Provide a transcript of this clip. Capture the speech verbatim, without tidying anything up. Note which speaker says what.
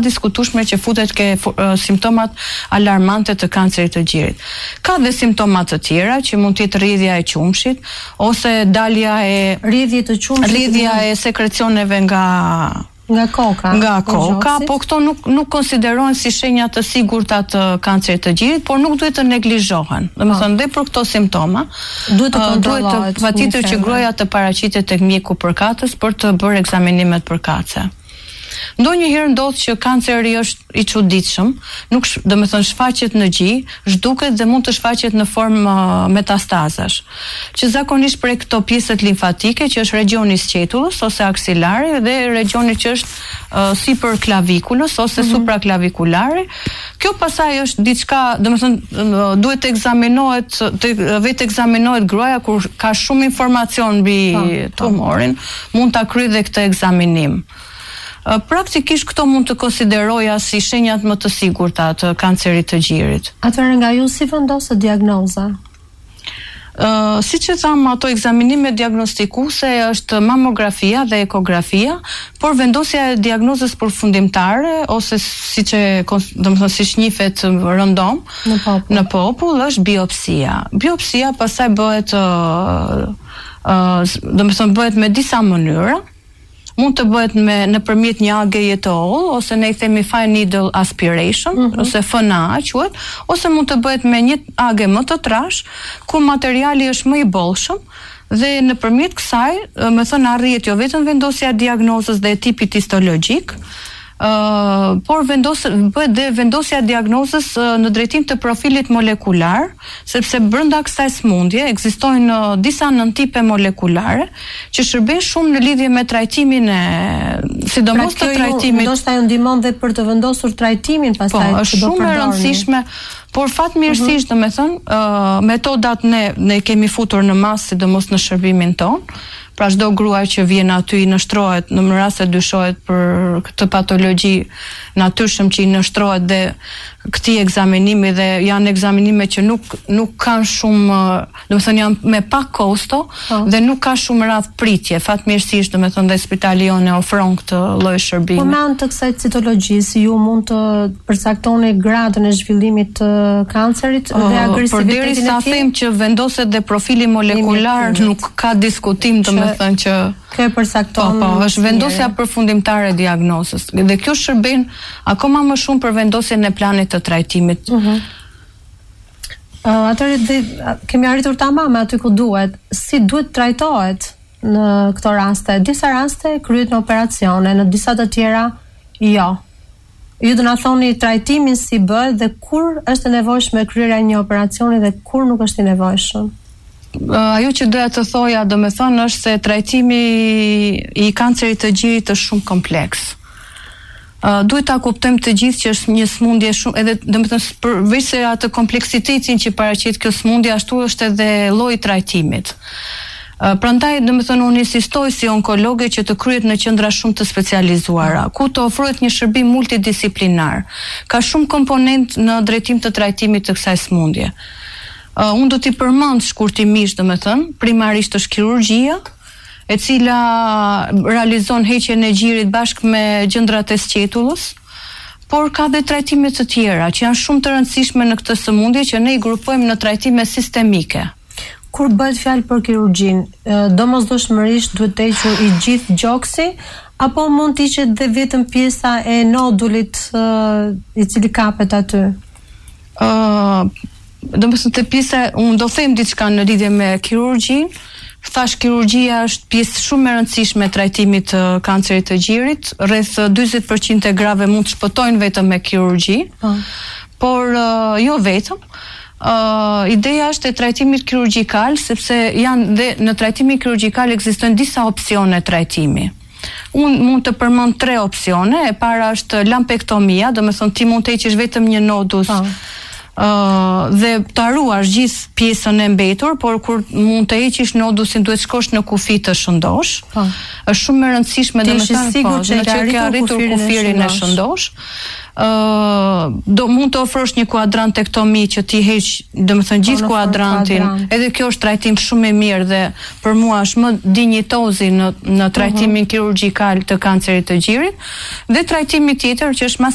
Speaker 1: diskutueshme që futet ke uh, simptomat alarmante të kancerit të gjirit. Ka dhe simptomat të tjera që mund të jetë rrjedhja e qumshit ose dalja e
Speaker 2: rrjedhje të qumshit,
Speaker 1: rrjedhja e sekrecioneve nga
Speaker 2: nga koka.
Speaker 1: Nga koka, po këto nuk nuk konsiderohen si shenja të sigurta të kancerit të gjirit, por nuk duhet të neglizhohen. Domethënë dhe për këto simptoma
Speaker 2: duhet të kontrollohet.
Speaker 1: Patjetër që gruaja të paraqitet tek mjeku përkatës për të bërë ekzaminimet përkatëse. Ndonjëherë ndodh që kanceri është i çuditshëm, nuk domethënë shfaqet në gjih, zhduket dhe mund të shfaqet në formë uh, metastazash, që zakonisht prej këto pjesët limfatike, që është regioni i sqetullës ose aksilari dhe regioni që është uh, sipër klavikulës ose mm-hmm. supraklavikulari. Kjo pasaj është diçka, domethënë uh, duhet të ekzaminohet, të vetë ekzaminohet gruaja kur ka shumë informacion mbi tumorin, mund ta kryejë dhe këtë ekzaminim. Praktikisht këto mund të konsideroja si shenjat më të sigurta të kancerit të gjirit.
Speaker 2: Atëherë nga ju si vendoset diagnoza?
Speaker 1: Uh, si që thamë, ato ekzaminime diagnostikuese është mamografia dhe ekografia, por vendosja e diagnozës përfundimtare ose si që domethënë siç njihet rëndom
Speaker 2: në popull,
Speaker 1: në popull është biopsia. Biopsia pastaj bëhet uh, uh, domethënë bëhet me disa mënyra. Mund të bëhet me nëpërmjet një ageje të holl ose ne i themi fine needle aspiration mm-hmm. ose F N A quhet, ose mund të bëhet me një age më të trash ku materiali është më i bollshëm dhe nëpërmjet kësaj, më thënë arrihet jo vetëm vendosja e diagnozës dhe e tipit histologjik, Uh, por vendos, bëhet dhe vendosja e diagnozës uh, në drejtim të profilit molekular, sepse brenda kësaj smundje ekzistojnë uh, disa nëntipe molekulare që shërben shumë në lidhje me trajtimin e sidomos
Speaker 2: pra,
Speaker 1: të trajtimit.
Speaker 2: Ndoshta ju ndihmon dhe për të vendosur trajtimin pastaj.
Speaker 1: Po, është shumë e rëndësishme. Por fatmirësisht, uh-huh. domethënë, uh, metodat ne ne kemi futur në masë, sidomos në shërbimin ton. Pra çdo grua që vjen aty i nështrohet në rast se dyshohet për këtë patologji natyrshëm që i nështrohet dhe këtij ekzaminimi dhe janë ekzaminime që nuk nuk kanë shumë, domethënë janë me pak kosto oh. dhe nuk ka shumë radh pritje. Fatmirësisht, domethënë dhe spitali jonë ofron këtë lloj shërbimi.
Speaker 2: Po me anë të kësaj citologjisë ju mund të përcaktoni gradën e zhvillimit të kancerit oh, dhe agresivitetin e tij.
Speaker 1: Përderisa them që vendoset dhe profili molekular nuk ka diskutim, domethënë që
Speaker 2: kjo e përcakton.
Speaker 1: Po, po, është vendosja përfundimtare e diagnozës. Dhe kjo shërben akoma më shumë për vendosjen e planit të trajtimit.
Speaker 2: Uh-huh. Uh, Atëherë kemi arritur tamam aty ku duhet. Si duhet trajtohet në këto raste? Disa raste kryhet në operacione, në disa të tjera jo. Ju do na thoni trajtimin si bëhet dhe kur është e nevojshme kryerja e një operacioni dhe kur nuk është i nevojshëm.
Speaker 1: Ajo që doja të thoja, domethënë, është se trajtimi i kancerit të gjirit është shumë kompleks. Uh, duhet ta kuptojmë të gjithë që është një smundje shumë, edhe domethënë përveç se atë kompleksitetin që paraqet kjo smundje, ashtu është edhe lloji i trajtimit. Uh, prandaj domethënë unë insistoj si onkologe që të kryhet në qendra shumë të specializuara, ku të ofrohet një shërbim multidisiplinar. Ka shumë komponent në drejtim të trajtimit të kësaj smundje. Uh, unë do t'i përmend shkurtimisht, domethënë, primarisht është kirurgjia, e cila realizon heqjen e gjirit bashkë me gjëndrat e sqetullës, por ka dhe trajtime të tjera që janë shumë të rëndësishme në këtë sëmundje që ne i grupojmë në trajtime sistemike.
Speaker 2: Kur bëhet fjalë për kirurgjinë, domosdoshmërisht duhet të hequr i gjithë gjoksi apo mund të hiqet dhe vetëm pjesa e nodulit uh, i cili kapet aty?
Speaker 1: Ë uh, Do më thënë të pjesa, unë do them diçka në lidhje me kirurgjinë. Thash kirurgjia është pjesë shumë e rëndësishme e trajtimit të kancerit të gjirit. Rreth dyzet përqind e grave mund të shpëtojnë vetëm me kirurgji, oh. por uh, jo vetëm. Uh, ideja është e trajtimit kirurgjikal, sepse janë dhe në trajtimin kirurgjikal ekzistojnë disa opsione trajtimi. Unë mund të përmend tre opsione. E para është lampektomia, do të thonë ti mund të heqish vetëm një nodus. Oh. Uh, dhe të ruash gjithë pjesën e mbetur, por kur mund të heqish nodusin duhet shkosh në kufi të shëndosh. Po. Është shumë e rëndësishme domethënë po, që ke arritur kufirin e shëndosh. Uh, do mund të ofrosh një kuadrantektomi që ti heq domethënë gjithë kuadrantin. Kuadrant. Edhe kjo është trajtim shumë i mirë dhe për mua është më dinjitozi në në trajtimin uh-huh. kirurgjikal të kancerit të gjirit. Dhe trajtimi tjetër që është